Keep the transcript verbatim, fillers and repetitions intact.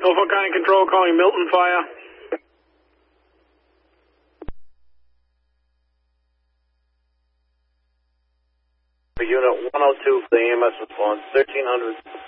Telephone County Control calling Milton Fire. For Unit one oh two, the E M S response, thirteen hundred